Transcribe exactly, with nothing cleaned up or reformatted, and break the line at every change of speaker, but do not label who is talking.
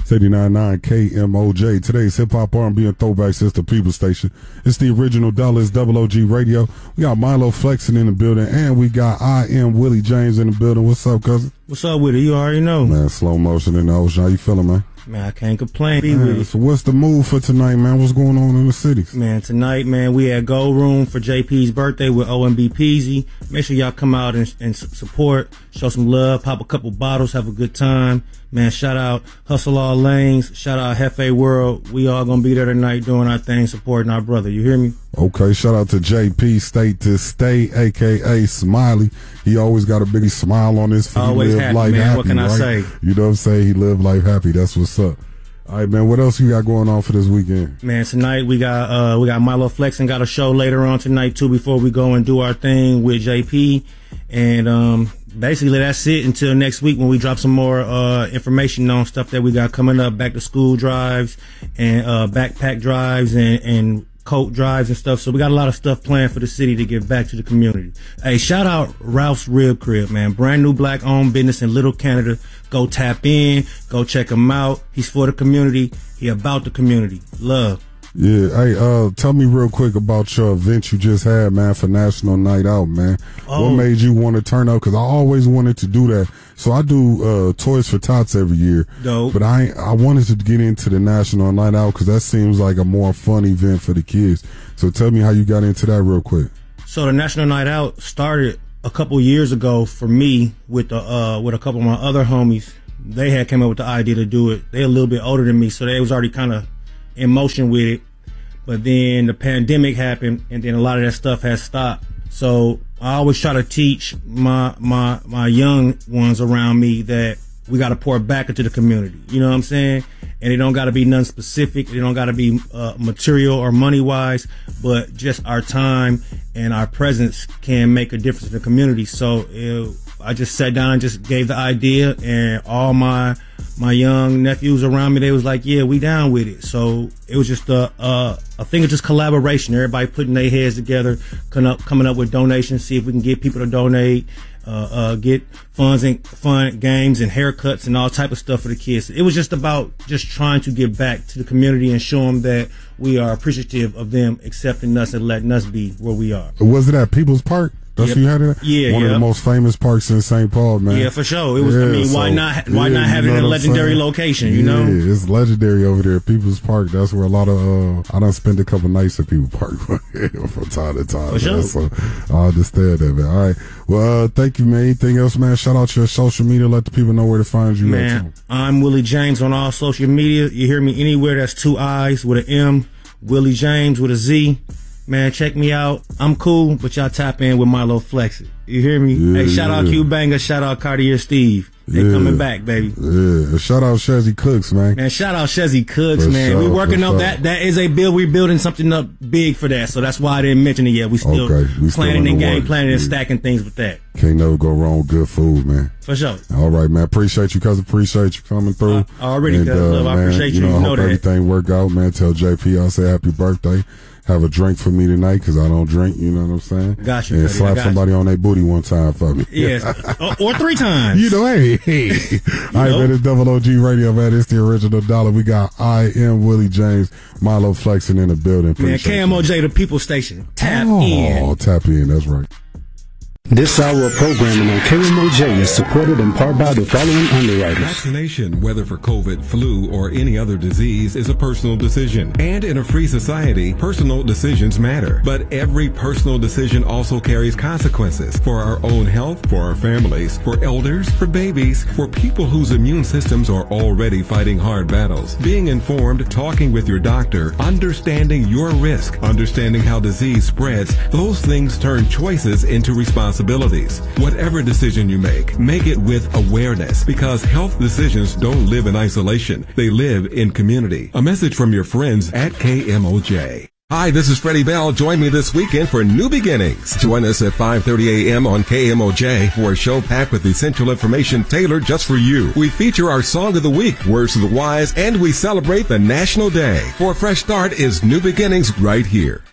It's eighty-nine point nine K M O J. Today's hip hop R and B and throwbacks is the People Station. It's the original Dallas Double O G Radio. We got Milo Flexing in the building, and we got I Am Willie James in the building. What's up, cousin?
What's up with it? You already know.
Man, slow motion in the ocean. How you feeling, man?
Man, I can't complain.
Man, so what's the move for tonight, man? What's going on in the cities?
Man, tonight, man, we at Gold Room for J P's birthday with O M B Peasy. Make sure y'all come out and, and support, show some love, pop a couple bottles, have a good time. Man, shout out Hustle All Lanes, shout out Hefe World. We all gonna be there tonight doing our thing, supporting our brother. You hear me?
Okay, shout out to J P State to Stay, a k a. Smiley. He always got a big smile on his face.
Always
he live
happy,
life
man.
happy,
What can
right?
I say?
You know what I'm saying? He live life happy. That's what's up. All right, man, what else you got going on for this weekend?
Man, tonight we got uh we got Milo Flexing got a show later on tonight too before we go and do our thing with J P. And um basically that's it until next week when we drop some more uh information on stuff that we got coming up, back to school drives and uh backpack drives and and coat drives and stuff. So we got a lot of stuff planned for the city to give back to the community. Hey, shout out Ralph's Rib Crib, man. Brand new black owned business in Little Canada. Go tap in, go check him out. He's for the community. He about the community. Love.
Yeah, hey, uh, tell me real quick about your event you just had, man, for National Night Out, man. Oh. What made you want to turn up? Because I always wanted to do that. So I do uh, Toys for Tots every year.
Dope.
But I I wanted to get into the National Night Out because that seems like a more fun event for the kids. So tell me how you got into that real quick.
So the National Night Out started a couple years ago for me with the, uh, with a couple of my other homies. They had came up with the idea to do it. They're a little bit older than me, so they was already kind of in motion with it. But then the pandemic happened, and then a lot of that stuff has stopped. So I always try to teach my my my young ones around me that we got to pour back into the community. You know what I'm saying? And it don't got to be nothing specific. It don't got to be uh, material or money wise, but just our time and our presence can make a difference in the community. So it, I just sat down and just gave the idea, and all my my young nephews around me, they was like, yeah, we down with it. So it was just a, a, a thing of just collaboration. Everybody putting their heads together, coming up, coming up with donations, see if we can get people to donate, uh, uh, get funds and fun games and haircuts and all type of stuff for the kids. It was just about just trying to give back to the community and show them that we are appreciative of them accepting us and letting us be where we are.
Was it at People's Park? That's
yep.
where you had it?
Yeah,
One
yep.
of the most famous parks in Saint Paul, man.
Yeah, for sure. It was.
Yeah,
I mean,
so,
why not? Why
yeah,
not have it in a legendary location? You
yeah,
know,
it's legendary over there. People's Park. That's where a lot of. Uh, I done spent a couple nights at People's Park from time to time.
For sure.
So I understand that, man. All right. Well, uh, thank you, man. Anything else, man? Shout out your social media. Let the people know where to find you.
Man, I'm Willie James on all social media. You hear me anywhere that's two I's with an M. Willie James with a Z. Man, check me out. I'm cool, but y'all tap in with Milo Flexing. You hear me?
Yeah,
hey, shout
yeah.
out Q Banger, shout out Cartier Steve. They
yeah.
coming back, baby.
Yeah. Shout out Shezzy Cooks, man.
Man, shout out Shezzy Cooks,
for
man.
Sure,
we working on
sure.
that. That is a bill. We building something up big for that. So that's why I didn't mention it yet. We still
okay. we
planning
still
and game
work.
planning
yeah.
and stacking things with that.
Can't never go wrong with good food, man.
For sure.
All right, man. Appreciate you, cuz. Appreciate you coming through.
Uh, already, cuz.
uh,
Love, I
man,
appreciate you.
You know,
You
I
know
hope
that.
everything work out, man. Tell J P I say happy birthday. Have a drink for me tonight because I don't drink, you know what I'm saying?
Got you,
And
buddy,
slap
got
somebody you. on their booty one time for me.
Yes. or, or three times.
You know, hey, hey. All right,
know?
man, it's Double O G Radio, man. It's the original dollar. We got I Am Willie James, Milo Flexing in the building.
Man,
Appreciate
K M O J, the People Station. Tap
oh,
in.
Oh, tap in. That's right.
This hour of programming on K M O J is supported in part by the following underwriters.
Vaccination, whether for COVID, flu, or any other disease, is a personal decision. And in a free society, personal decisions matter. But every personal decision also carries consequences for our own health, for our families, for elders, for babies, for people whose immune systems are already fighting hard battles. Being informed, talking with your doctor, understanding your risk, understanding how disease spreads, those things turn choices into responsibilities. Whatever decision you make, make it with awareness because health decisions don't live in isolation. They live in community. A message from your friends at K M O J. Hi, this is Freddie Bell. Join me this weekend for New Beginnings. Join us at five thirty a.m. on K M O J for a show packed with essential information tailored just for you. We feature our Song of the Week, Words of the Wise, and we celebrate the National Day. For a fresh start is New Beginnings right here.